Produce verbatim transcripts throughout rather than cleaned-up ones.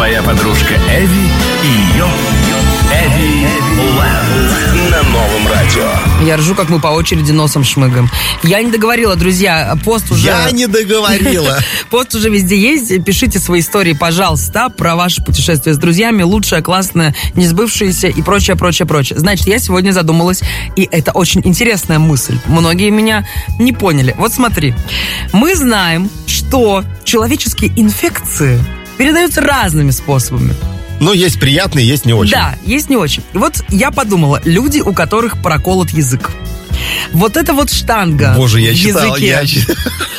Твоя подружка Эви и ее Эви Лэнд на новом радио. Я ржу, как мы по очереди носом шмыгаем. Я не договорила, друзья, пост уже... Я не договорила. Пост уже везде есть. Пишите свои истории, пожалуйста, про ваши путешествия с друзьями. Лучшее, классное, несбывшееся и прочее, прочее, прочее. Значит, я сегодня задумалась, и это очень интересная мысль. Многие меня не поняли. Вот смотри. Мы знаем, что человеческие инфекции передаются разными способами. Ну, есть приятные, есть не очень. Да, есть не очень. И вот я подумала, люди, у которых проколот язык. Вот эта вот штанга Боже, я в читал, языке. я читал.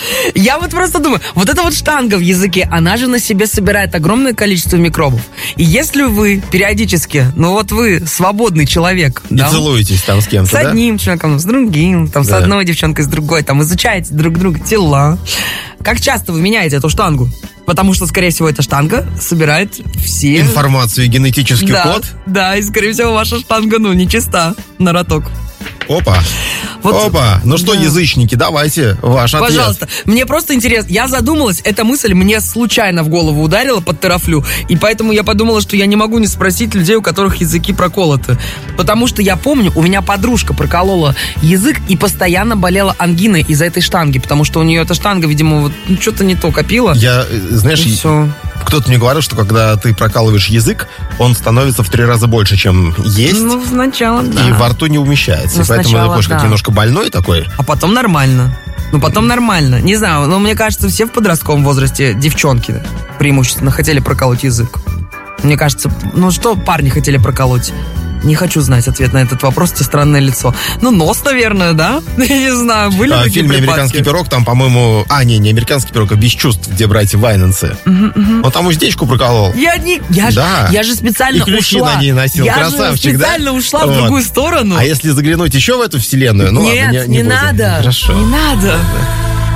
Я вот просто думаю, вот эта вот штанга в языке, она же на себе собирает огромное количество микробов. И если вы периодически, ну вот вы свободный человек, Не да, целуетесь там с кем-то, с да? одним человеком, с другим, там, с Да. одной девчонкой, с другой, там, изучаете друг друга тела. Как часто вы меняете эту штангу? Потому что, скорее всего, эта штанга собирает все... Информацию, генетический да, код. да, и, скорее всего, ваша штанга, ну, нечиста на роток. Опа. Вот, Опа. Ну что, да. язычники, давайте ваш ответ. Пожалуйста. Мне просто интересно. Я задумалась, эта мысль мне случайно в голову ударила под тарафлю, и поэтому я подумала, что я не могу не спросить людей, у которых языки проколоты. Потому что я помню, у меня подружка проколола язык и постоянно болела ангиной из-за этой штанги, потому что у нее эта штанга, видимо, вот ну, что-то не то копила. Я, э, знаешь, И все. кто-то мне говорил, что когда ты прокалываешь язык, он становится в три раза больше, чем есть, Ну, сначала, да. и во рту не умещается. Ну, И поэтому сначала, ты ходишь как да. немножко больной такой. А потом нормально. Ну, потом нормально. Не знаю, но мне кажется, все в подростковом возрасте, девчонки преимущественно, хотели проколоть язык. Мне кажется, ну что парни хотели проколоть? Не хочу знать ответ на этот вопрос, тебе странное лицо. Ну, нос, наверное, да? Я не знаю, были А, в такие фильме припадки? «Американский пирог» там, по-моему... А, не, не «Американский пирог», а «Без чувств», где братья Вайненсы. Он там уздечку проколол. Я, не, я, Да. же, я же специально И ключи ушла. на ней носил. Я Красавчик, же да? специально ушла в Вот. другую сторону. А если заглянуть еще в эту вселенную? Ну Нет, ладно, не, не будем. надо. Хорошо. Не надо.